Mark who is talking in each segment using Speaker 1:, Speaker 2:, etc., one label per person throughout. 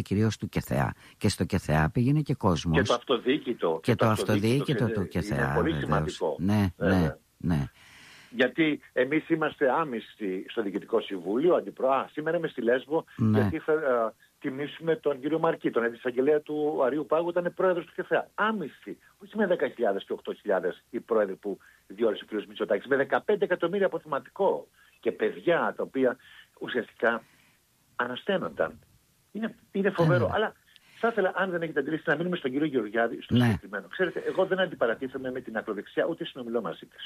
Speaker 1: κυρίως του ΚΕΘΕΑ. Και στο ΚΕΘΕΑ πήγαινε και κόσμος.
Speaker 2: Και το αυτοδιοίκητο.
Speaker 1: Και το αυτοδιοίκητο του ΚΕΘΕΑ.
Speaker 2: Είναι πολύ
Speaker 1: βεβαίως.
Speaker 2: σημαντικό.
Speaker 1: Ναι.
Speaker 2: Γιατί εμείς είμαστε άμυστοι στο Διοικητικό Συμβούλιο, σήμερα είμαι στη Λέσβο, γιατί θα τιμήσουμε τον κύριο Μαρκή, τον εισαγγελέα του Αριού Πάγου, ήταν πρόεδρος του ΚΕΘΕΑ. Άμυστοι, όχι με 10.000 και 8.000 οι πρόεδροι που διόρισε ο κ. Μητσοτάκης, με 15 εκατομμύρια αποθεματικό και παιδιά τα οποία ουσιαστικά ανασταίνονταν. Είναι φοβερό. Αλλά θα ήθελα, αν δεν έχετε αντιλήσει, να μείνουμε στον κύριο Γεωργιάδη, στο συγκεκριμένο. Ξέρετε, εγώ δεν αντιπαρατήθομαι με την ακροδεξιά, ούτε συνομιλώ μαζί της.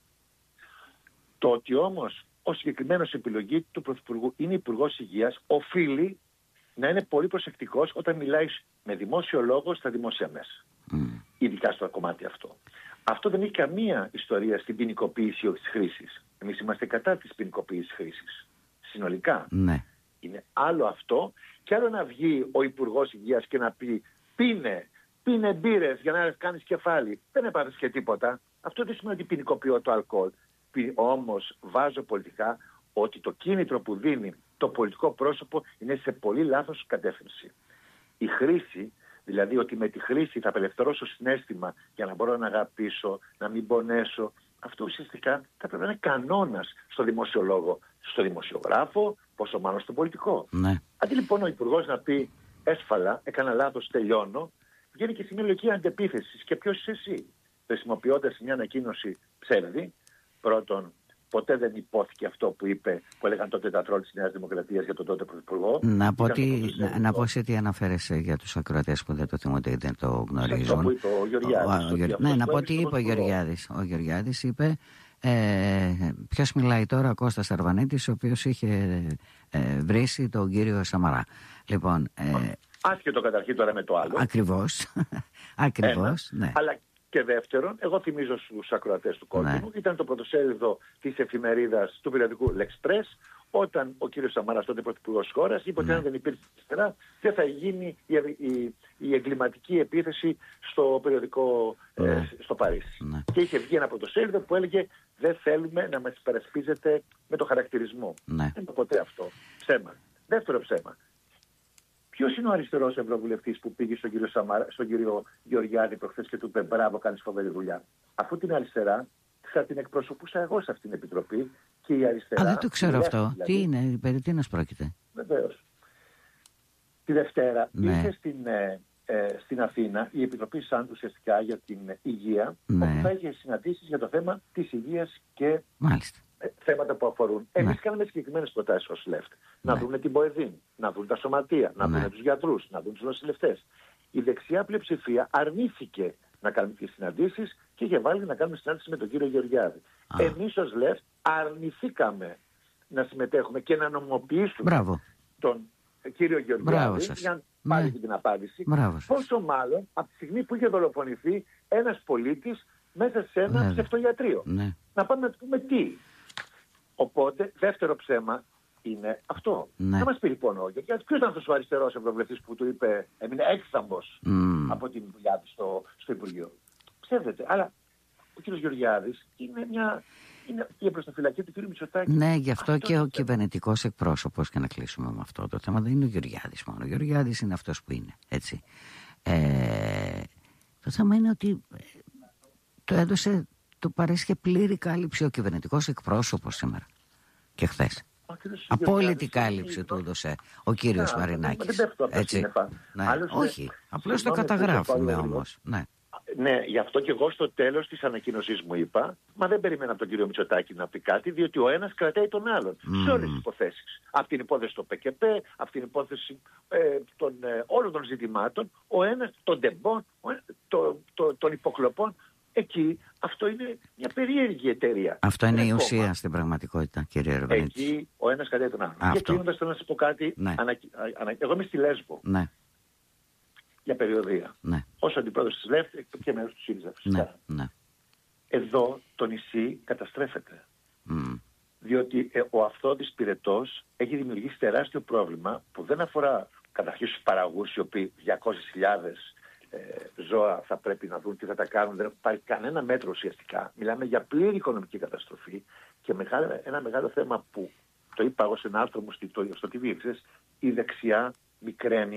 Speaker 2: Το ότι όμως ο συγκεκριμένος επιλογή του Πρωθυπουργού είναι Υπουργός Υγείας, οφείλει να είναι πολύ προσεκτικός όταν μιλάει με δημόσιο λόγο στα δημόσια μέσα. Ειδικά στο κομμάτι αυτό. Αυτό δεν έχει καμία ιστορία στην ποινικοποίηση της χρήσης. Εμείς είμαστε κατά της ποινικοποίησης χρήσης. Συνολικά. Είναι άλλο αυτό και άλλο να βγει ο Υπουργός Υγείας και να πει πίνε μπύρες για να κάνεις κεφάλι. Δεν έπαθες και τίποτα. Αυτό δεν σημαίνει ότι ποινικοποιώ το αλκοόλ. Όμως βάζω πολιτικά ότι το κίνητρο που δίνει το πολιτικό πρόσωπο είναι σε πολύ λάθος κατεύθυνση. Η χρήση, δηλαδή ότι με τη χρήση θα απελευθερώσω συναίσθημα για να μπορώ να αγαπήσω, να μην πονέσω, αυτό ουσιαστικά θα πρέπει να είναι κανόνας στο δημοσιολόγο, στο δημοσιογράφο, πόσο μάλλον στο πολιτικό. Αντί λοιπόν ο Υπουργός να πει έσφαλα, έκανα λάθος, τελειώνω, βγαίνει και στην λογική αντεπίθεση. Και ποιος είσαι εσύ, χρησιμοποιώντας μια ανακοίνωση ψεύδι. Πρώτον, ποτέ δεν υπόθηκε αυτό που έλεγαν τότε τα τρόλ της Νέας Δημοκρατίας για τον τότε Πρωθυπουργό.
Speaker 1: Να πω σε τι αναφέρεσαι για τους ακροατές που δεν το θυμούνται ή δεν το γνωρίζουν.
Speaker 2: Αυτό που είπε ο Γεωργιάδης.
Speaker 1: Να πω τι είπε ο Γεωργιάδης. Ο Γεωργιάδης είπε, ποιος μιλάει τώρα, ο Κώστας Αρβανίτης, ο οποίος είχε βρήσει τον κύριο Σαμαρά. Λοιπόν,
Speaker 2: άσχετο καταρχήν τώρα με το άλλο.
Speaker 1: Ακριβώς. Ναι.
Speaker 2: Αλλά και δεύτερον, εγώ θυμίζω στους ακροατές του κόσμου, ήταν το πρωτοσέλιδο της εφημερίδας του περιοδικού L'Express, όταν ο κύριος Σαμαράς, τότε πρωθυπουργός χώρας, είπε ότι αν δεν υπήρχε αριστερά, δεν θα γίνει η εγκληματική επίθεση στο περιοδικό στο Παρίσι. Και είχε βγει ένα πρωτοσέλιδο που έλεγε δεν θέλουμε να μας υπερασπίζετε με το χαρακτηρισμό. Δεν είναι ποτέ αυτό. Ψέμα. Δεύτερο ψέμα. Ποιος είναι ο αριστερός ευρωβουλευτής που πήγε στον κύριο Γεωργιάδη προχθές και του είπε μπράβο, κάνεις φοβερή δουλειά? Αφού την αριστερά θα την εκπροσωπούσα εγώ σε αυτήν την επιτροπή και η αριστερά.
Speaker 1: Δεν το ξέρω αυτό. Δηλαδή, τι είναι, περί τίνος πρόκειται?
Speaker 2: Βεβαίως. Τη Δευτέρα ήρθε στην Αθήνα η Επιτροπή ΣΑΝΤ ουσιαστικά για την υγεία, όπου θα είχε συναντήσεις για το θέμα της υγείας και θέματα που αφορούν. Εμείς κάναμε συγκεκριμένες προτάσεις ως ΛΕΦΤ. Να δουν την ΠΟΕΔΗΝ, να δουν τα σωματεία, να δουν τους γιατρούς, να δουν τους νοσηλευτές. Η δεξιά πλειοψηφία αρνήθηκε να κάνουμε τις συναντήσεις και είχε βάλει να κάνουμε συνάντηση με τον κύριο Γεωργιάδη. Εμείς ως ΛΕΦΤ αρνηθήκαμε να συμμετέχουμε και να νομοποιήσουμε τον κύριο Γεωργιάδη για να πάρει την απάντηση. Πόσο μάλλον από τη στιγμή που είχε δολοφονηθεί ένας πολίτης μέσα σε ένα ψευτογιατρείο. Να πάμε να του πούμε τι. Οπότε, δεύτερο ψέμα είναι αυτό. Να μας πει λοιπόν ο Γεωργιάδης, ποιος ήταν αυτός ο αριστερός ευρωβουλευτής που του είπε, έμεινε έκθαμπος από την δουλειά του στο Υπουργείο? Ψεύδεται. Αλλά ο κύριος Γεωργιάδης είναι η εμπροστοφυλακή του κύριου Μητσοτάκη.
Speaker 1: Ναι, γι' αυτό και ο κυβερνητικός εκπρόσωπος, και να κλείσουμε με αυτό το θέμα, δεν είναι ο Γεωργιάδης μόνο. Ο Γεωργιάδης είναι αυτός που είναι. Έτσι. Το θέμα είναι ότι του παρέσχε πλήρη κάλυψη ο κυβερνητικός εκπρόσωπος σήμερα και χθες. Απόλυτη κάλυψη του έδωσε ο κύριος Μαρινάκης. Έτσι. Όχι, απλώς το καταγράφουμε όμως.
Speaker 2: Ναι, γι' αυτό και εγώ στο τέλος της ανακοίνωσής μου είπα, μα δεν περιμένα από τον κύριο Μητσοτάκη να πει κάτι, διότι ο ένας κρατάει τον άλλον σε όλες τις υποθέσεις. Από την υπόθεση του ΠΚΠ, από την υπόθεση όλων των ζητημάτων, ο ένας των τεμπών, των υποκλοπών. Εκεί αυτό είναι μια περίεργη εταιρεία.
Speaker 1: Αυτό είναι η ουσία στην πραγματικότητα, κύριε Αρβανίτη.
Speaker 2: Εκεί ο ένας κρατάει τον άλλον. Και κλείνοντας θέλω να σας πω κάτι. Εγώ είμαι στη Λέσβο. Για περιοδία. Ως αντιπρόεδρος της ΛΕΦΤ και μέρος του ΣΥΡΙΖΑ φυσικά. Εδώ το νησί καταστρέφεται. Διότι ο αυθόδης πυρετός έχει δημιουργήσει τεράστιο πρόβλημα που δεν αφορά καταρχήν στους παραγωγούς, οι οποίοι 200.000 ζώα θα πρέπει να δουν τι θα τα κάνουν. Δεν έχουν πάρει κανένα μέτρο ουσιαστικά. Μιλάμε για πλήρη οικονομική καταστροφή και ένα μεγάλο θέμα που το είπα εγώ σε ένα άρθρο μου στο TV, η δεξιά μικραίνει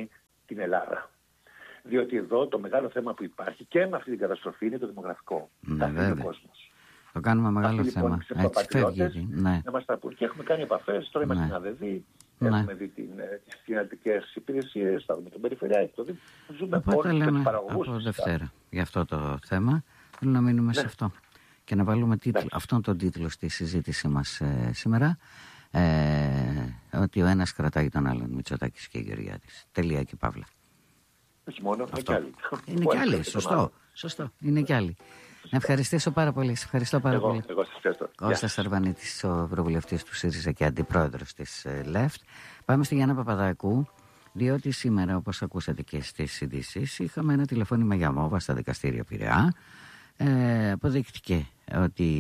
Speaker 2: την Ελλάδα. Διότι εδώ το μεγάλο θέμα που υπάρχει και με αυτή την καταστροφή είναι το δημογραφικό.
Speaker 1: Ναι, βέβαια. Ο κόσμος. Το κάνουμε μεγάλο θέμα. Έτσι φεύγει. Ναι.
Speaker 2: Να μας τα πούν. Και έχουμε κάνει επαφές, τώρα είμαστε στην ΑΔΕΔΗ, έχουμε δει τις κοινωνικές υπηρεσίες, θα δούμε τον Περιφερειάρχη. Ζούμε όλοι τους παραγωγούς.
Speaker 1: Από Δευτέρα για αυτό το θέμα. Θέλω να μείνουμε σε αυτό και να βάλουμε αυτόν τον τίτλο στη συζήτησή μας σήμερα. Ότι ο ένας κρατάει τον άλλον, Μητσοτάκης και Γεωργιάδης. Τελεία και παύλα.
Speaker 2: Όχι μόνο, είναι και άλλοι.
Speaker 1: Είναι και άλλοι, σωστό. Είναι και άλλοι. Να ευχαριστήσω πάρα πολύ. Σε ευχαριστώ πάρα πολύ.
Speaker 2: Εγώ σας ευχαριστώ.
Speaker 1: Κώστας Αρβανίτης, ο ευρωβουλευτής του ΣΥΡΙΖΑ και αντιπρόεδρος της ΛΕΦΤ. Πάμε στη Γιάννα Παπαδάκου, διότι σήμερα, όπως ακούσατε και στις ειδήσεις, είχαμε ένα τηλεφώνημα για μόβα στα δικαστήρια Πειραιά. Αποδείχτηκε ότι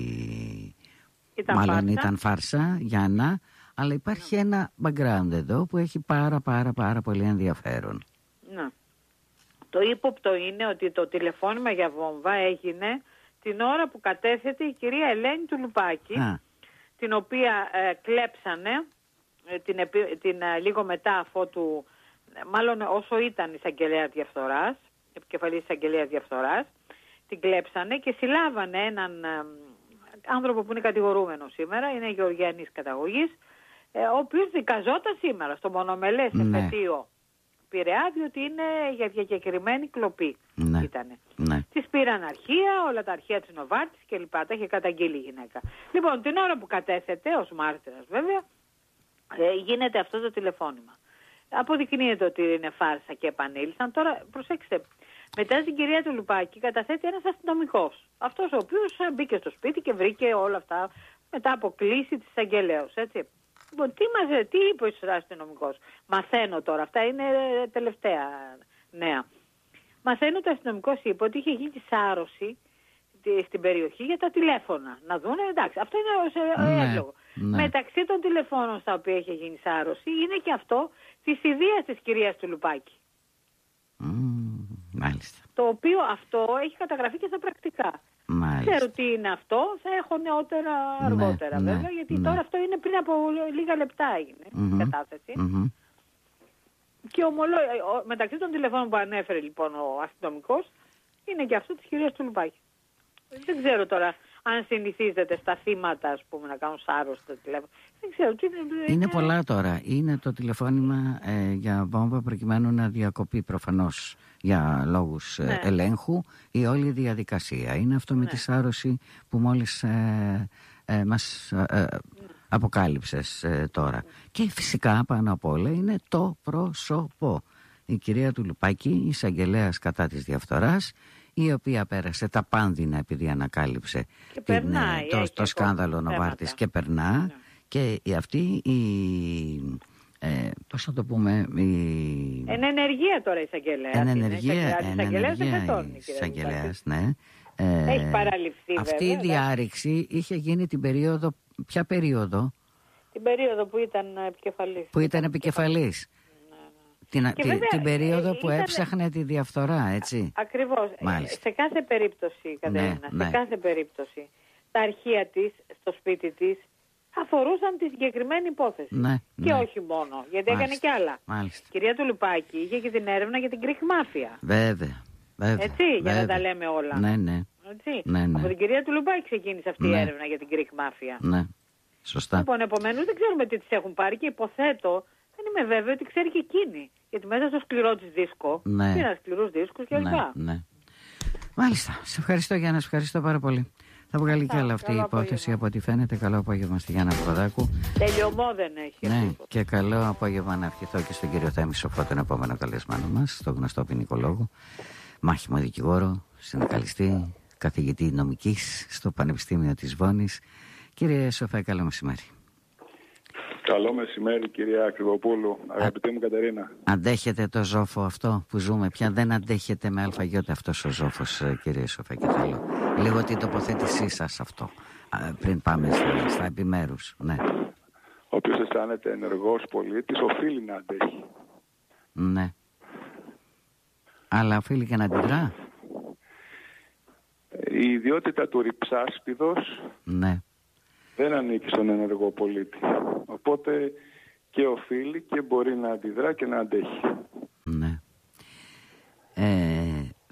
Speaker 1: ήταν φάρσα, Γιάννα, αλλά υπάρχει ένα background εδώ που έχει πάρα πολύ ενδιαφέρον.
Speaker 3: Ναι. Το ύποπτο είναι ότι το τηλεφώνημα για βόμβα έγινε την ώρα που κατέθεται η κυρία Ελένη Τουλουπάκη, την οποία κλέψανε λίγο μετά αφότου, μάλλον όσο ήταν εισαγγελέα διαφθοράς, επικεφαλής εισαγγελέας διαφθοράς, την κλέψανε και συλλάβανε έναν άνθρωπο που είναι κατηγορούμενο σήμερα, είναι γεωργιανής καταγωγής, ο οποίος δικαζόταν σήμερα στο μονομελές εφετείο Πειραιά, διότι είναι για διακεκριμένη κλοπή. Ήτανε. Της πήραν αρχεία, όλα τα αρχεία της Νοβάρτης και λοιπά. Τα είχε καταγγείλει η γυναίκα. Λοιπόν, την ώρα που κατέθεται, ως μάρτυρας βέβαια, γίνεται αυτό το τηλεφώνημα. Αποδεικνύεται ότι είναι φάρσα και επανήλθαν. Τώρα, προσέξτε, μετά την κυρία Τουλουπάκη καταθέτει ένας αστυνομικός. Αυτός ο οποίος μπήκε στο σπίτι και βρήκε όλα αυτά μετά από κλήση της εισαγγελέως, έτσι. Λοιπόν, τι είπε ο αστυνομικός? Μαθαίνω τώρα, αυτά είναι τελευταία νέα. Μαθαίνω ότι ο αστυνομικός είπε ότι είχε γίνει σάρωση στην περιοχή για τα τηλέφωνα. Να δούνε, εντάξει, αυτό είναι εύλογο. Μεταξύ των τηλεφώνων στα οποία είχε γίνει σάρωση είναι και αυτό της ιδείας της κυρίας Τουλουπάκη.
Speaker 1: Μάλιστα.
Speaker 3: Το οποίο αυτό έχει καταγραφεί και στα πρακτικά.
Speaker 1: Μάλιστα.
Speaker 3: Ξέρω τι είναι αυτό, θα έχω νεότερα αργότερα βέβαια, γιατί τώρα αυτό είναι πριν από λίγα λεπτά έγινε η κατάθεση. Και μεταξύ των τηλεφώνων που ανέφερε λοιπόν ο αστυνομικός είναι και αυτό της κυρίας Τουλουπάκη. Δεν ξέρω τώρα αν συνηθίζεται στα θύματα, ας πούμε, να κάνουν σάρωση στο τηλέφωνο. Δεν ξέρω.
Speaker 1: Είναι πολλά τώρα. Είναι το τηλεφώνημα για βόμβα προκειμένου να διακοπεί προφανώς για λόγους ελέγχου η όλη διαδικασία. Είναι αυτό με τη σάρωση που μόλις μας αποκάλυψες τώρα. Και φυσικά πάνω απ' όλα είναι το πρόσωπο. Η κυρία Τουλουπάκη, εισαγγελέας κατά της διαφθοράς, η οποία πέρασε τα πάνδυνα επειδή ανακάλυψε το σκάνδαλο Νοβάρτης και περνά. Και αυτή πώς θα το πούμε,
Speaker 3: εν ενεργεία τώρα εισαγγελέας.
Speaker 1: Εν ενεργεία εισαγγελέας, ναι.
Speaker 3: Έχει παραληφθεί
Speaker 1: αυτή η διάρρηξη είχε γίνει την περίοδο, ποια περίοδο?
Speaker 3: Την περίοδο που ήταν επικεφαλής.
Speaker 1: Την περίοδο που έψαχνε τη διαφθορά, έτσι.
Speaker 3: Ακριβώς. Σε κάθε περίπτωση, Κατερίνα, σε κάθε περίπτωση, τα αρχεία της, στο σπίτι της, αφορούσαν τη συγκεκριμένη υπόθεση. Και όχι μόνο, γιατί έκανε κι άλλα. Η κυρία Τουλουπάκη είχε και την έρευνα για την Greek Mafia.
Speaker 1: Βέβαια.
Speaker 3: Έτσι, για να τα λέμε όλα. Από την κυρία Τουλουπάκη ξεκίνησε αυτή η έρευνα για την Greek Mafia.
Speaker 1: Ναι, σωστά.
Speaker 3: Λοιπόν, επομένως δεν ξέρουμε τι τις έχουν πάρει και υποθέτω, δεν είμαι βέβαιη ότι ξέρει και εκείνη. Γιατί μέσα στο σκληρό της δίσκο, πήραν σκληρούς δίσκους και λοιπά.
Speaker 1: Μάλιστα. Σε ευχαριστώ, Γιάννα, σε ευχαριστώ πάρα πολύ. Θα βγάλει και άλλα αυτή η υπόθεση από ό,τι φαίνεται. Καλό απόγευμα στη Γιάννα Παπαδάκου.
Speaker 3: Τελειωμό δεν έχει.
Speaker 1: Ναι, και καλό απόγευμα να ευχηθώ και στον κύριο Θέμη Σοφό, τον επόμενο καλεσμένο μας, τον γνωστό ποινικολόγο, μάχημο δικηγόρο, συνδικαλιστή, καθηγητή νομικής στο Πανεπιστήμιο της Βόνης. Κύριε Σοφέ, καλό μεσημέρι.
Speaker 4: Καλό μεσημέρι, κυρία Ακριβοπούλου, αγαπητή μου Κατερίνα.
Speaker 1: Αντέχετε το ζόφο αυτό που ζούμε πια? Δεν αντέχετε με αλφαγιώτα αυτός ο ζόφος, κύριε Σοφέ, και θέλω λίγο την τοποθέτησή σας αυτό πριν πάμε στα επιμέρους. Ναι.
Speaker 4: Όποιος αισθάνεται ενεργός πολίτης οφείλει να αντέχει.
Speaker 1: Ναι. Αλλά οφείλει και να αντιδρά.
Speaker 4: Η ιδιότητα του ρυψάσπιδος δεν ανήκει στον ενεργό πολίτη. Οπότε και οφείλει και μπορεί να αντιδρά και να αντέχει.
Speaker 1: Ναι.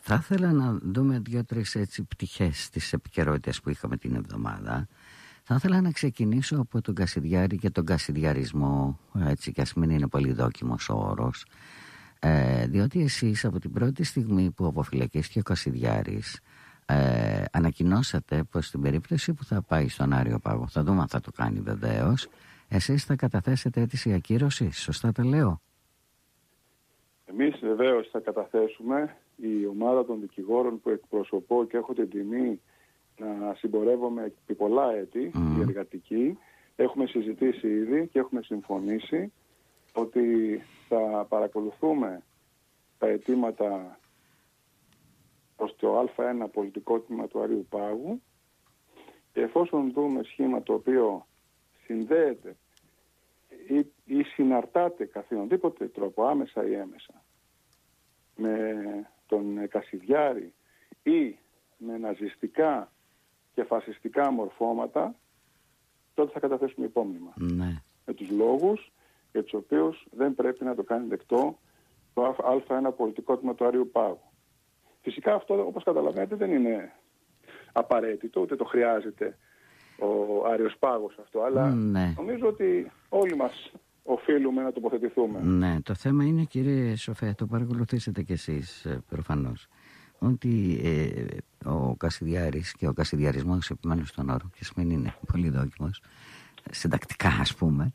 Speaker 1: Θα ήθελα να δούμε 2-3 έτσι πτυχές της επικαιρότητας που είχαμε την εβδομάδα. Θα ήθελα να ξεκινήσω από τον Κασιδιάρη και τον κασιδιαρισμό, έτσι κι ας μην είναι πολύ δόκιμος ο όρος, διότι εσείς από την πρώτη στιγμή που αποφυλακίστηκε ο Κασιδιάρης ανακοινώσατε πως στην περίπτωση που θα πάει στον Άριο Πάγο, θα δούμε αν θα το κάνει βεβαίως, εσείς θα καταθέσετε αίτηση ακύρωσης, σωστά τα λέω?
Speaker 4: Εμείς βεβαίως θα καταθέσουμε. Η ομάδα των δικηγόρων που εκπροσωπώ και έχω την τιμή να συμπορεύομαι επί πολλά έτη, η εργατική, έχουμε συζητήσει ήδη και έχουμε συμφωνήσει ότι θα παρακολουθούμε τα αιτήματα προς το Α1 πολιτικό τμήμα του Αρείου Πάγου και εφόσον δούμε σχήμα το οποίο συνδέεται ή συναρτάται καθηνοδήποτε τρόπο, άμεσα ή έμεσα, με τον Κασιδιάρη ή με ναζιστικά και φασιστικά μορφώματα, τότε θα καταθέσουμε υπόμνημα.
Speaker 1: Ναι.
Speaker 4: Με τους λόγους για τους οποίους δεν πρέπει να το κάνει δεκτό το Α1 πολιτικό τμήμα του Αρείου Πάγου. Φυσικά αυτό, όπως καταλαβαίνετε, δεν είναι απαραίτητο, ούτε το χρειάζεται ο Άριος Πάγος αυτό, αλλά νομίζω ότι όλοι μας οφείλουμε να τοποθετηθούμε.
Speaker 1: Ναι, το θέμα είναι, κύριε Σοφέ, το παρακολουθήσετε κι εσείς προφανώς, ότι ο Κασιδιάρης και ο κασιδιαρισμός, επιμένω στον όρο και μην είναι πολύ δόκιμος, συντακτικά ας πούμε,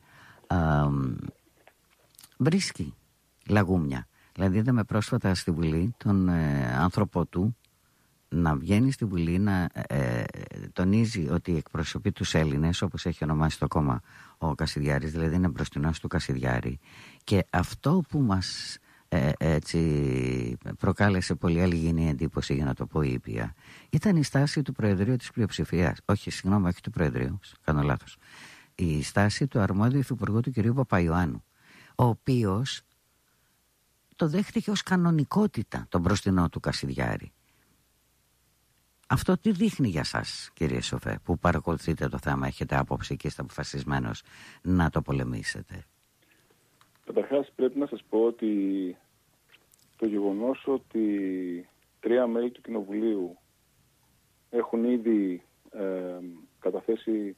Speaker 1: βρίσκει λαγούμια. Δηλαδή είδαμε πρόσφατα στη Βουλή τον άνθρωπο του να βγαίνει στη Βουλή να τονίζει ότι εκπροσωπεί τους Έλληνες, όπως έχει ονομάσει το κόμμα ο Κασιδιάρης, δηλαδή είναι μπροστινός του Κασιδιάρη. Και αυτό που μας έτσι προκάλεσε πολύ αλληγηνή εντύπωση, για να το πω ήπια, ήταν η στάση του Προεδρείου της πλειοψηφίας. Όχι του Προεδρείου, κάνω λάθος. Η στάση του αρμόδιου υφυπουργού του κ. Παπαϊωάννου, ο οποίος το δέχτηκε ως κανονικότητα τον μπροστινό του Κασιδιάρη. Αυτό τι δείχνει για σας, κύριε Σοφέ, που παρακολουθείτε το θέμα, έχετε άποψη και είστε αποφασισμένος να το πολεμήσετε?
Speaker 4: Καταρχάς πρέπει να σας πω ότι το γεγονός ότι 3 μέλη του Κοινοβουλίου έχουν ήδη καταθέσει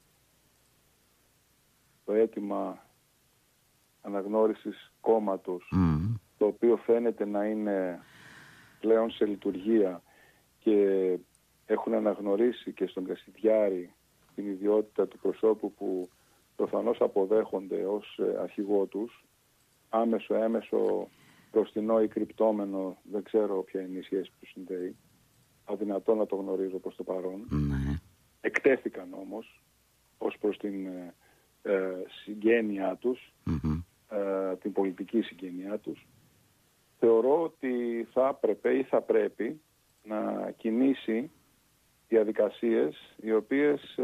Speaker 4: το αίτημα αναγνώρισης κόμματος, το οποίο φαίνεται να είναι πλέον σε λειτουργία και έχουν αναγνωρίσει και στον Κασιδιάρη την ιδιότητα του προσώπου που προφανώς αποδέχονται ως αρχηγό τους, άμεσο, έμεσο, μπροστινό ή κρυπτόμενο, δεν ξέρω ποια είναι η σχέση που συνδέει, αδυνατό να το γνωρίζω προς το παρόν. Εκτέθηκαν όμως ως προς την συγγένειά τους, την πολιτική συγγένειά τους. Θεωρώ ότι θα έπρεπε ή θα πρέπει να κινήσει διαδικασίες οι οποίες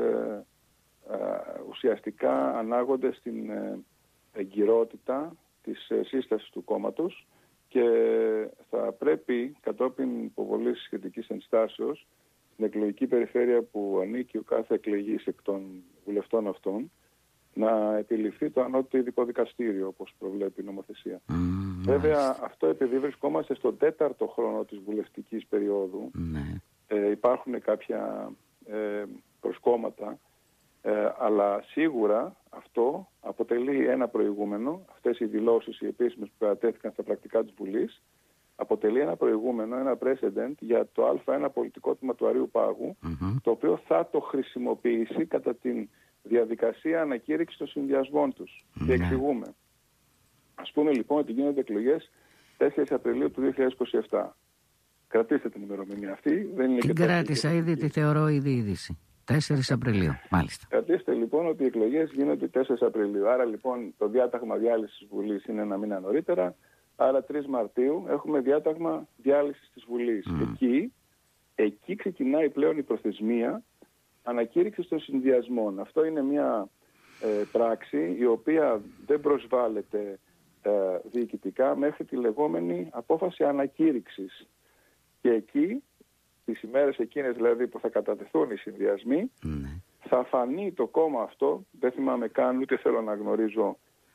Speaker 4: ουσιαστικά ανάγονται στην εγκυρότητα της σύστασης του κόμματος και θα πρέπει κατόπιν υποβολής σχετικής ενστάσεως στην εκλογική περιφέρεια που ανήκει ο κάθε εκλεγής εκ των βουλευτών αυτών να επιληφθεί το ανώτατο ειδικό δικαστήριο, όπως προβλέπει η νομοθεσία. Βέβαια, αυτό επειδή βρισκόμαστε στον 4ο χρόνο της βουλευτικής περίοδου, υπάρχουν κάποια προσκόμματα, αλλά σίγουρα αυτό αποτελεί ένα προηγούμενο, αυτές οι δηλώσεις οι επίσημες που κατατέθηκαν στα πρακτικά της Βουλής, αποτελεί ένα προηγούμενο, ένα precedent για το Α1 πολιτικό τμήμα του Αρείου Πάγου, το οποίο θα το χρησιμοποιήσει κατά την διαδικασία ανακήρυξης των συνδυασμών τους. Και εξηγούμε. Ας πούμε λοιπόν ότι γίνονται εκλογές 4 Απριλίου του 2027. Κρατήστε την ημερομηνία αυτή. Δεν είναι
Speaker 1: την κράτησα ήδη, τη θεωρώ ήδη είδηση. 4 Απριλίου, μάλιστα.
Speaker 4: Κρατήστε λοιπόν ότι οι εκλογές γίνονται 4 Απριλίου. Άρα λοιπόν το διάταγμα διάλυσης της Βουλής είναι ένα μήνα νωρίτερα. Άρα 3 Μαρτίου έχουμε διάταγμα διάλυσης της Βουλής. Εκεί ξεκινάει πλέον η προθεσμία ανακήρυξης των συνδυασμών. Αυτό είναι μια πράξη η οποία δεν προσβάλλεται διοικητικά μέχρι τη λεγόμενη απόφαση ανακήρυξης. Και εκεί, τις ημέρες εκείνες δηλαδή που θα κατατεθούν οι συνδυασμοί, θα φανεί το κόμμα αυτό, δεν θυμάμαι καν, ούτε θέλω να γνωρίζω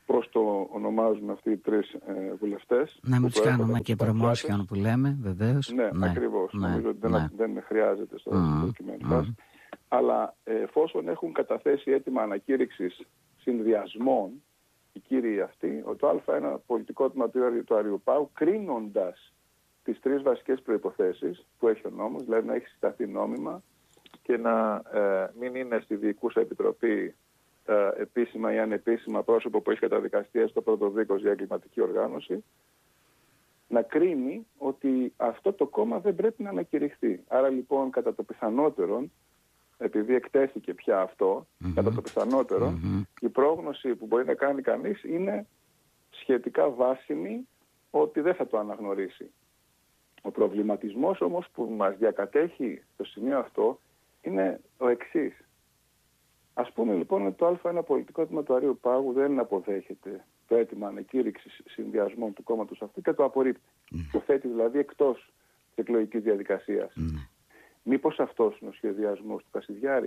Speaker 4: πώς το ονομάζουν αυτοί οι τρεις βουλευτές.
Speaker 1: Να μην τους κάνουμε και promotion που λέμε, βεβαίως.
Speaker 4: Ναι, ακριβώς. Νομίζω ότι δεν χρειάζεται στο κειμένο. Αλλά εφόσον έχουν καταθέσει έτοιμα ανακήρυξης συνδυασμών, οι κύριοι αυτοί, το Α1 πολιτικό τμήμα του Αριού Πάγου, κρίνοντας τις τρεις βασικές προϋποθέσεις που έχει ο νόμος, δηλαδή να έχει συσταθεί νόμιμα και να μην είναι στη Διοικούσα Επιτροπή επίσημα ή ανεπίσημα πρόσωπο που έχει καταδικαστεί στο πρώτο δίκος για εγκληματική οργάνωση, να κρίνει ότι αυτό το κόμμα δεν πρέπει να ανακηρυχθεί. Άρα λοιπόν κατά το πιθανότερον, επειδή εκτέθηκε πια αυτό, κατά το πιθανότερον, η πρόγνωση που μπορεί να κάνει κανείς είναι σχετικά βάσιμη ότι δεν θα το αναγνωρίσει. Ο προβληματισμός όμως που μας διακατέχει στο σημείο αυτό είναι ο εξής. Ας πούμε λοιπόν ότι το Α1 πολιτικό τμήμα του Αρείου Πάγου δεν αποδέχεται το αίτημα ανακήρυξης συνδυασμών του κόμματος αυτού και το απορρίπτει. Το θέτει δηλαδή εκτός της εκλογικής διαδικασίας. Μήπως αυτός είναι ο σχεδιασμός του Κασιδιάρη?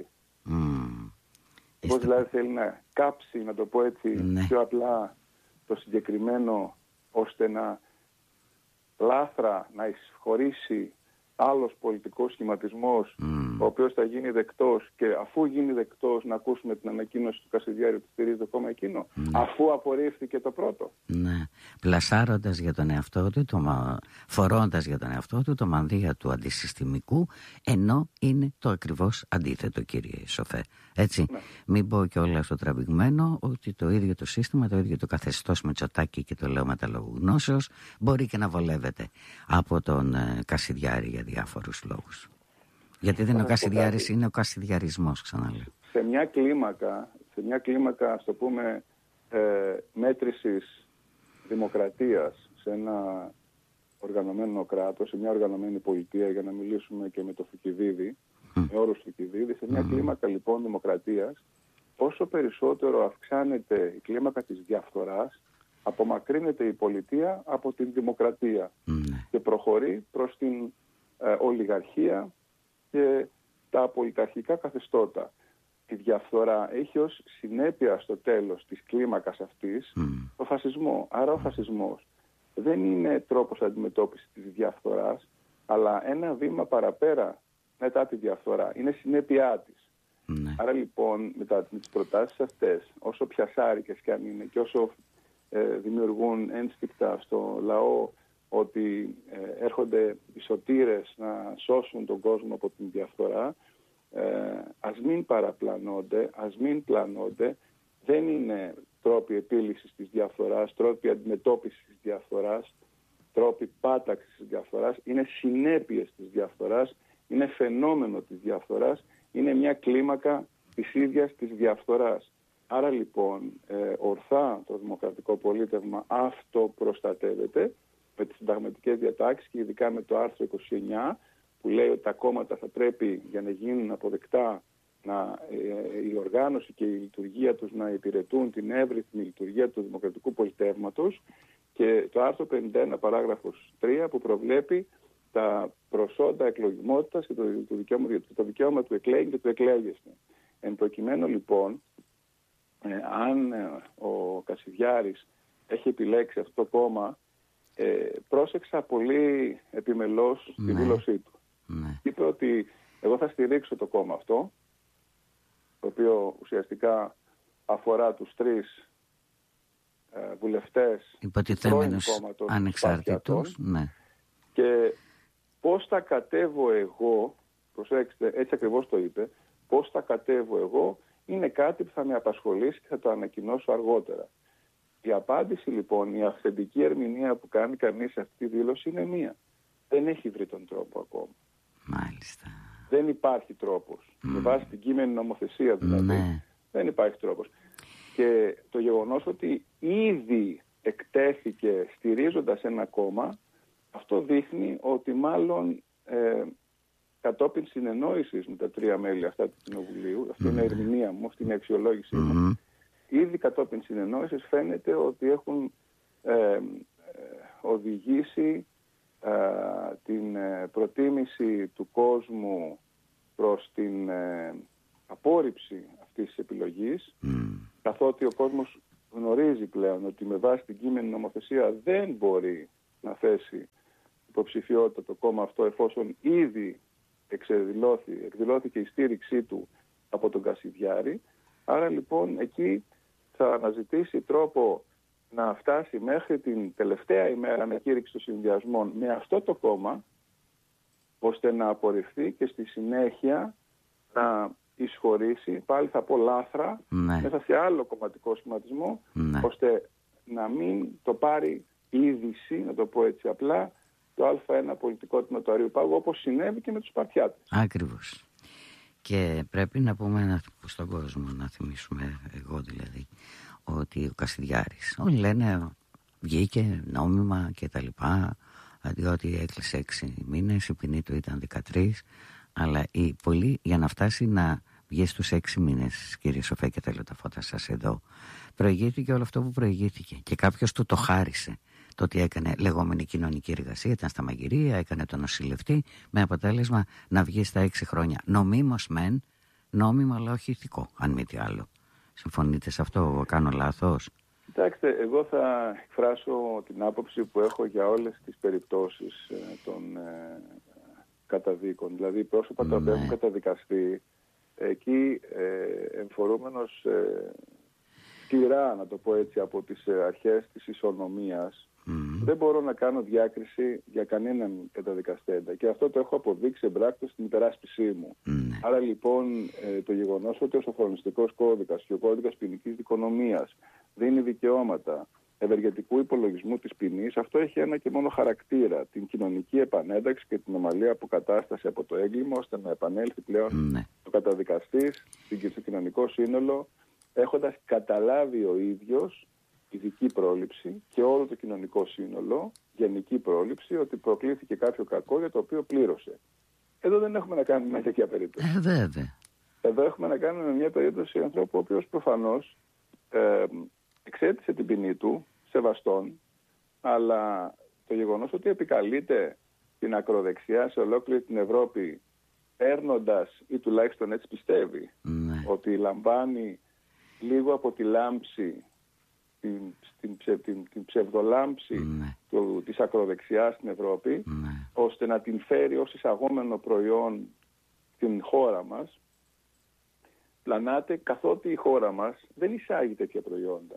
Speaker 4: Πώς δηλαδή θέλει να κάψει, να το πω έτσι πιο απλά, το συγκεκριμένο, ώστε να λάθρα να εισχωρήσει άλλος πολιτικός σχηματισμός, ο οποίος θα γίνει δεκτός, και αφού γίνει δεκτός να ακούσουμε την ανακοίνωση του Κασιδιάρη ότι στηρίζει το κόμμα εκείνο, αφού απορρίφθηκε το πρώτο.
Speaker 1: Ναι, πλασάροντας για τον εαυτό του, φορώντας για τον εαυτό του το μανδύα του αντισυστημικού, ενώ είναι το ακριβώς αντίθετο, κύριε Σοφέ. Έτσι, μην πω και όλα στο τραβηγμένο ότι το ίδιο το σύστημα, το ίδιο το καθεστώς Μητσοτάκη, και το λέω με τα λόγου γνώσεως, μπορεί και να βολεύεται από τον Κασιδιάρη για διάφορους λόγους. Γιατί δεν είναι ο Κασιδιάρης, είναι ο κασιδιαρισμός, ξαναλέω.
Speaker 4: Σε μια κλίμακα, ας το πούμε, μέτρησης δημοκρατίας, σε ένα οργανωμένο κράτος, σε μια οργανωμένη πολιτεία, για να μιλήσουμε και με το Θουκυδίδη, με όρους Θουκυδίδη, σε μια κλίμακα λοιπόν δημοκρατίας, όσο περισσότερο αυξάνεται η κλίμακα της διαφθοράς, απομακρύνεται η πολιτεία από την δημοκρατία και προχωρεί προς την ολιγαρχία και τα πολιταρχικά καθεστώτα. Η διαφθορά έχει ως συνέπεια στο τέλος της κλίμακας αυτής το φασισμό. Άρα ο φασισμός δεν είναι τρόπος αντιμετώπισης της διαφθοράς, αλλά ένα βήμα παραπέρα μετά τη διαφθορά. Είναι συνέπειά της. Άρα λοιπόν με τις προτάσεις αυτές, όσο πιασάρικες και αν είναι και όσο δημιουργούν ένστικτα στο λαό ότι έρχονται οι σωτήρες να σώσουν τον κόσμο από την διαφθορά, ας μην παραπλανώνται, ας μην πλανώνται. Δεν είναι τρόποι επίλυσης της διαφθοράς, τρόποι αντιμετώπισης της διαφθοράς, τρόποι πάταξης της διαφθοράς. Είναι συνέπειες της διαφθοράς, είναι φαινόμενο της διαφθοράς, είναι μια κλίμακα της ίδιας της διαφθοράς. Άρα λοιπόν ορθά το δημοκρατικό πολίτευμα αυτοπροστατεύεται με τις συνταγματικές διατάξεις και ειδικά με το άρθρο 29 που λέει ότι τα κόμματα θα πρέπει, για να γίνουν αποδεκτά, η οργάνωση και η λειτουργία τους να υπηρετούν την εύρυθμη λειτουργία του δημοκρατικού πολιτεύματος, και το άρθρο 51 παράγραφος 3 που προβλέπει τα προσόντα εκλογιμότητας και το δικαίωμα του εκλέγει και του εκλέγεστε. Εν προκειμένου λοιπόν, αν ο Κασιδιάρης έχει επιλέξει αυτό το κόμμα, πρόσεξα πολύ επιμελώς τη δήλωσή του. Είπε ότι εγώ θα στηρίξω το κόμμα αυτό, το οποίο ουσιαστικά αφορά τους τρεις βουλευτές
Speaker 1: υποτιθέμενους ανεξάρτητους,
Speaker 4: και πώς θα κατέβω εγώ, προσέξτε, έτσι ακριβώς το είπε, πώς θα κατέβω εγώ είναι κάτι που θα με απασχολήσει και θα το ανακοινώσω αργότερα. Η απάντηση λοιπόν, η αυθεντική ερμηνεία που κάνει κανείς σε αυτή τη δήλωση είναι μία. Δεν έχει βρει τον τρόπο ακόμα.
Speaker 1: Μάλιστα.
Speaker 4: Δεν υπάρχει τρόπος. Με βάση την κείμενη νομοθεσία δηλαδή, δεν υπάρχει τρόπος. Και το γεγονός ότι ήδη εκτέθηκε στηρίζοντας ένα κόμμα, αυτό δείχνει ότι μάλλον κατόπιν συνεννόησης με τα τρία μέλη αυτά του Κοινοβουλίου, αυτή είναι η ερμηνεία μου, αυτή είναι η αξιολόγησή μου, ήδη κατόπιν συνεννόησης φαίνεται ότι έχουν οδηγήσει την προτίμηση του κόσμου προς την απόρριψη αυτής της επιλογής, καθότι ο κόσμος γνωρίζει πλέον ότι με βάση την κείμενη νομοθεσία δεν μπορεί να θέσει υποψηφιότητα το κόμμα αυτό, εφόσον ήδη εκδηλώθηκε η στήριξή του από τον Κασιδιάρη. Άρα λοιπόν εκεί θα αναζητήσει τρόπο να φτάσει μέχρι την τελευταία ημέρα ανακήρυξη των συνδυασμών με αυτό το κόμμα, ώστε να απορριφθεί και στη συνέχεια να εισχωρήσει, πάλι θα πω λάθρα, μέσα σε άλλο κομματικό σχηματισμό, ώστε να μην το πάρει είδηση, να το πω έτσι απλά, το Α1 πολιτικό τμήμα του Αρείου Πάγου, όπως συνέβη και με τους Σπαρτιάτες.
Speaker 1: Ακριβώς. Και πρέπει να πούμε στον κόσμο, να θυμίσουμε, εγώ δηλαδή, ότι ο Κασιδιάρης, όλοι λένε βγήκε νόμιμα και τα λοιπά, διότι έκλεισε 6 μήνες, η ποινή του ήταν 13, αλλά πολλοί για να φτάσει να βγει στους 6 μήνες, κύριε Σοφέ, και θέλω τα φώτα σας εδώ, προηγήθηκε όλο αυτό που προηγήθηκε και κάποιος του το χάρισε. Το ότι έκανε λεγόμενη κοινωνική εργασία, ήταν στα μαγειρία, έκανε τον νοσηλευτή, με αποτέλεσμα να βγει στα 6 χρόνια. Νομίμως μεν, νόμιμο αλλά όχι ηθικό, αν μη τι άλλο. Συμφωνείτε σε αυτό, κάνω λάθος?
Speaker 4: Κοιτάξτε, εγώ θα εκφράσω την άποψη που έχω για όλες τις περιπτώσεις των καταδίκων. Δηλαδή πρόσωπα τα οποία έχουν καταδικαστεί, εκεί εμφορούμενος σκληρά, να το πω έτσι, από τις αρχές της ισονομίας, δεν μπορώ να κάνω διάκριση για κανέναν καταδικαστέντα. Και αυτό το έχω αποδείξει εμπράκτως στην υπεράσπισή μου. Άρα λοιπόν το γεγονός ότι ο σοφρονιστικός κώδικας και ο κώδικας ποινικής δικονομίας δίνει δικαιώματα ευεργετικού υπολογισμού της ποινής, αυτό έχει ένα και μόνο χαρακτήρα, την κοινωνική επανένταξη και την ομαλή αποκατάσταση από το έγκλημα, ώστε να επανέλθει πλέον ο καταδικαστής στο κοινωνικό σύνολο, έχοντας καταλάβει ο ίδιος ειδική πρόληψη και όλο το κοινωνικό σύνολο γενική πρόληψη ότι προκλήθηκε κάποιο κακό για το οποίο πλήρωσε. Εδώ δεν έχουμε να κάνουμε με τέτοια περίπτωση. Εδώ έχουμε να κάνουμε με μια περίπτωση ανθρώπου ο οποίος προφανώς εξέτησε την ποινή του σεβαστόν, αλλά το γεγονός ότι επικαλείται την ακροδεξιά σε ολόκληρη την Ευρώπη, παίρνοντας, ή τουλάχιστον έτσι πιστεύει, ότι λαμβάνει λίγο από τη λάμψη, την ψευδολάμψη της ακροδεξιάς στην Ευρώπη, ώστε να την φέρει ως εισαγόμενο προϊόν στην χώρα μας, πλανάται, καθότι η χώρα μας δεν εισάγει τέτοια προϊόντα.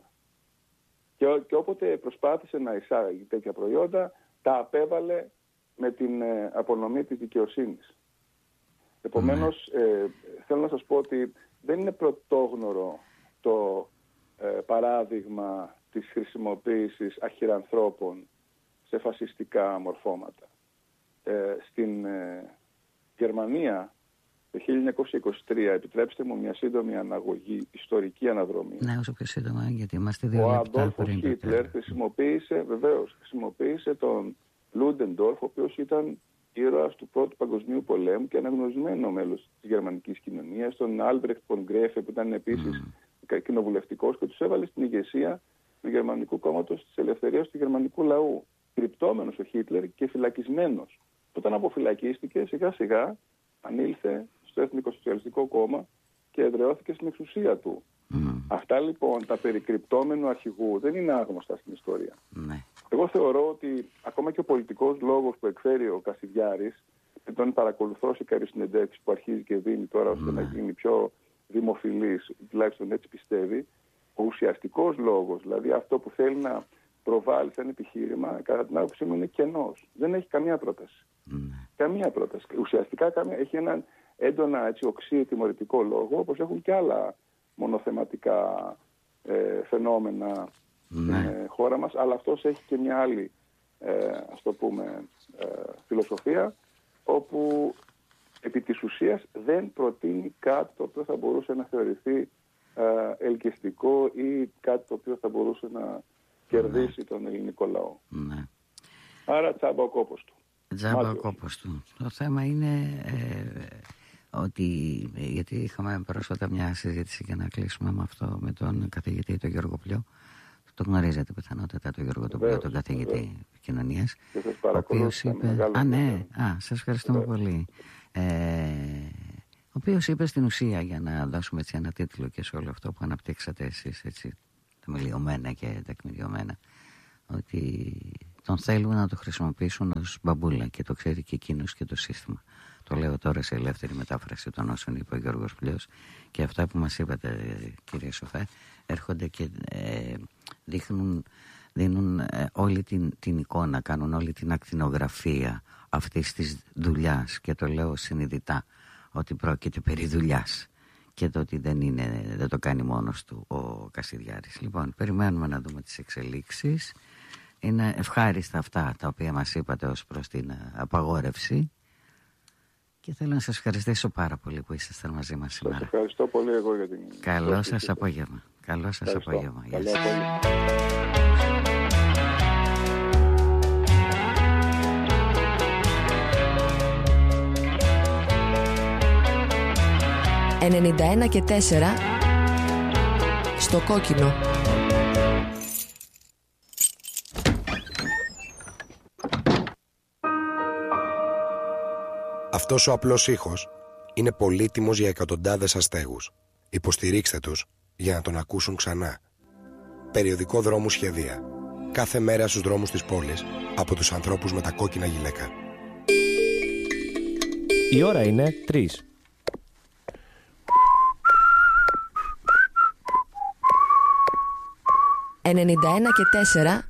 Speaker 4: Και όποτε προσπάθησε να εισάγει τέτοια προϊόντα, τα απέβαλε με την απονομή της δικαιοσύνης. Επομένως, θέλω να σας πω ότι δεν είναι πρωτόγνωρο το παράδειγμα της χρησιμοποίησης αχυρανθρώπων σε φασιστικά μορφώματα. Στην Γερμανία το 1923, επιτρέψτε μου μια σύντομη αναγωγή, ιστορική αναδρομή.
Speaker 1: Ναι, όσο πιο σύντομα, γιατί είμαστε 2 λεπτά.
Speaker 4: Ο Αντόλφος Χίτλερ χρησιμοποίησε τον Λούντεντορφ, ο οποίος ήταν ήρωας του Πρώτου Παγκοσμίου Πολέμου και αναγνωρισμένο μέλος της γερμανικής κοινωνίας, τον Άλμπρεχτ φον Γκρέφε, που ήταν επίσης κοινοβουλευτικός, και τους έβαλε στην ηγεσία του Γερμανικού Κόμματος της Ελευθερίας του Γερμανικού Λαού. Κρυπτόμενος ο Χίτλερ και φυλακισμένος. Όταν αποφυλακίστηκε, σιγά σιγά ανήλθε στο Εθνικό Σοσιαλιστικό Κόμμα και εδραιώθηκε στην εξουσία του. Αυτά λοιπόν τα περί κρυπτόμενου αρχηγού δεν είναι άγνωστα στην ιστορία. Εγώ θεωρώ ότι ακόμα και ο πολιτικός λόγος που εκφέρει ο Κασιδιάρης, και τον παρακολουθώ σε κάποιες συνεντεύξεις που αρχίζει και δίνει τώρα ώστε να γίνει πιο δημοφιλής, τουλάχιστον έτσι πιστεύει, ο ουσιαστικός λόγος, δηλαδή αυτό που θέλει να προβάλλει σαν επιχείρημα, κατά την άποψή μου είναι κενός. Δεν έχει καμία πρόταση. Καμία πρόταση. Ουσιαστικά έχει έναν έντονα έτσι, οξύ τιμωρητικό λόγο, όπως έχουν και άλλα μονοθεματικά φαινόμενα στην χώρα μας, αλλά αυτός έχει και μια άλλη, ας το πούμε, φιλοσοφία, όπου επί της ουσίας δεν προτείνει κάτι το οποίο θα μπορούσε να θεωρηθεί ελκυστικό ή κάτι το οποίο θα μπορούσε να κερδίσει τον ελληνικό λαό. Άρα τσάμπα ο κόπος του.
Speaker 1: Τσάμπα ο κόπος του. Το θέμα είναι ότι, γιατί είχαμε πρόσφατα μια συζήτηση για να κλείσουμε με αυτό, με τον καθηγητή τον Γιώργο Πλιό. Το γνωρίζετε πιθανότατα τον Γιώργο Πλιό, τον καθηγητή κοινωνίας. Ο οποίος είπε... σας ευχαριστούμε πολύ. Ο οποίος είπε στην ουσία, για να δώσουμε έτσι ένα τίτλο και σε όλο αυτό που αναπτύξατε εσείς έτσι θεμελιωμένα και τεκμηριωμένα, ότι τον θέλουν να το χρησιμοποιήσουν ως μπαμπούλα και το ξέρει και εκείνος και το σύστημα. Το λέω τώρα σε ελεύθερη μετάφραση των όσων είπε ο Γιώργος Πλιός, και αυτά που μας είπατε, κύριε Σοφέ, έρχονται και δίνουν όλη την εικόνα, κάνουν όλη την ακτινογραφία αυτής της δουλειάς, και το λέω συνειδητά ότι πρόκειται περί δουλειάς και το ότι δεν το κάνει μόνος του ο Κασιδιάρης. Λοιπόν, περιμένουμε να δούμε τις εξελίξεις. Είναι ευχάριστα αυτά τα οποία μας είπατε ως προς την απαγόρευση, και θέλω να σας ευχαριστήσω πάρα πολύ που ήσασταν μαζί μας σήμερα.
Speaker 4: Σας ευχαριστώ πολύ εγώ για την...
Speaker 1: Καλό σας απόγευμα. Καλό σας απόγευμα. Γεια σας.
Speaker 5: 91 και 4 στο κόκκινο.
Speaker 6: Αυτός ο απλός ήχος είναι πολύτιμος για εκατοντάδες αστέγους. Υποστηρίξτε τους για να τον ακούσουν ξανά. Περιοδικό Δρόμου Σχεδία. Κάθε μέρα στους δρόμους της πόλης από τους ανθρώπους με τα κόκκινα γυλαίκα.
Speaker 7: Η ώρα είναι 3.
Speaker 5: «91 και 4